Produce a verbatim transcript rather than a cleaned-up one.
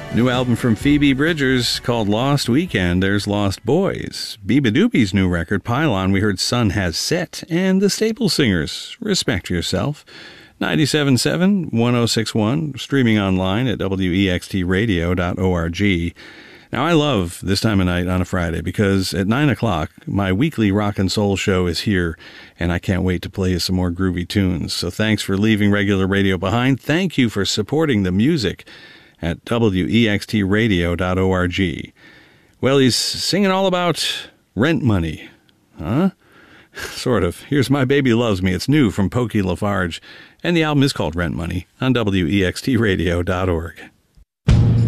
New album from Phoebe Bridgers called Lost Weekend. There's Lost Boys. Biba Doopie's new record, Pylon, we heard Sun Has Set. And the Staple Singers, Respect Yourself. ninety-seven point seven, one oh six point one, streaming online at W E X T radio dot org. Now, I love this time of night on a Friday because at nine o'clock, my weekly rock and soul show is here, and I can't wait to play you some more groovy tunes. So thanks for leaving regular radio behind. Thank you for supporting the music at W E X T radio dot org. Well, he's singing all about rent money. Huh? Sort of. Here's My Baby Loves Me. It's new from Pokey Lafarge, and the album is called Rent Money on W E X T radio dot org.